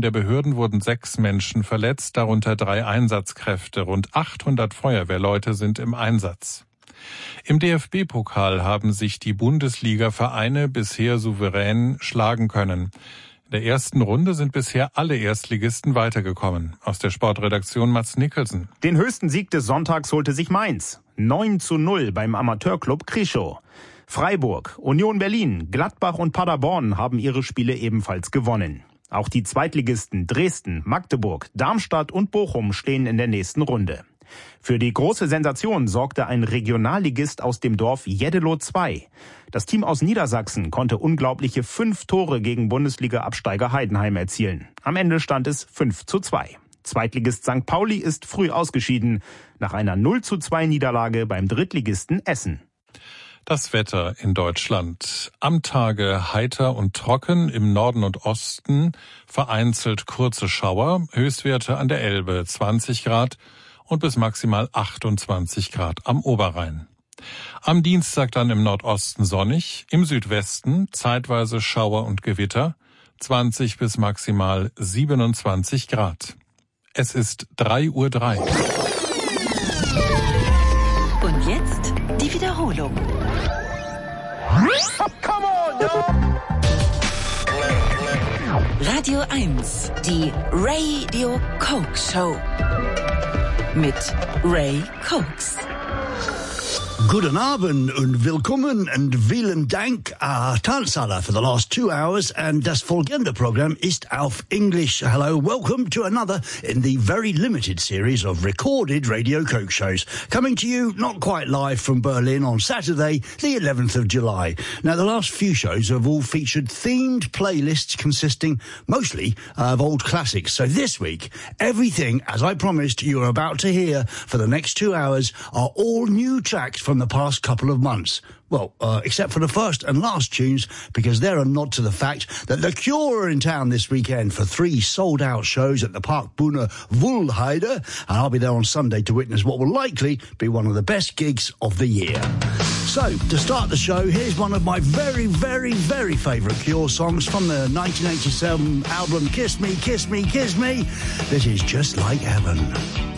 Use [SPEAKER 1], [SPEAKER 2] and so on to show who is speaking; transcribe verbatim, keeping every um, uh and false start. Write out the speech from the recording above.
[SPEAKER 1] der Behörden wurden sechs Menschen verletzt, darunter drei Einsatzkräfte. Rund achthundert Feuerwehrleute sind im Einsatz. Im D F B-Pokal haben sich die Bundesliga-Vereine bisher souverän schlagen können. In der ersten Runde sind bisher alle Erstligisten weitergekommen. Aus der Sportredaktion Mats Nicholson.
[SPEAKER 2] Den höchsten Sieg des Sonntags holte sich Mainz. neun zu null beim Amateurclub Krischow. Freiburg, Union Berlin, Gladbach und Paderborn haben ihre Spiele ebenfalls gewonnen. Auch die Zweitligisten Dresden, Magdeburg, Darmstadt und Bochum stehen in der nächsten Runde. Für die große Sensation sorgte ein Regionalligist aus dem Dorf Jeddelo zwei. Das Team aus Niedersachsen konnte unglaubliche fünf Tore gegen Bundesliga-Absteiger Heidenheim erzielen. Am Ende stand es fünf zu zwei. Zweitligist Sankt Pauli ist früh ausgeschieden, nach einer null zu zwei Niederlage beim Drittligisten Essen.
[SPEAKER 1] Das Wetter in Deutschland. Am Tage heiter und trocken, im Norden und Osten vereinzelt kurze Schauer, Höchstwerte an der Elbe zwanzig Grad und bis maximal achtundzwanzig Grad am Oberrhein. Am Dienstag dann im Nordosten sonnig, im Südwesten zeitweise Schauer und Gewitter, zwanzig bis maximal siebenundzwanzig Grad. Es ist drei Uhr drei.
[SPEAKER 3] Und jetzt die Wiederholung. Radio eins, die Radio Coke Show. Mit Ray Cokes.
[SPEAKER 4] Guten Abend und willkommen und vielen Dank, uh, Tanzala, for the last two hours. And das folgende Programm ist auf English. Hello, welcome to another in the very limited series of recorded Radio Coke shows. Coming to you, not quite live from Berlin on Saturday, the eleventh of July. Now, the last few shows have all featured themed playlists consisting mostly of old classics. So this week, everything, as I promised, you're about to hear for the next two hours are all new tracks from the past couple of months. Well, uh, except for the first and last tunes, because they're a nod to the fact that The Cure are in town this weekend for three sold-out shows at the Parkbühne Wuhlheide, and I'll be there on Sunday to witness what will likely be one of the best gigs of the year. So, to start the show, here's one of my very, very, very favourite Cure songs from the nineteen eighty-seven album Kiss Me, Kiss Me, Kiss Me. This is Just Like Heaven.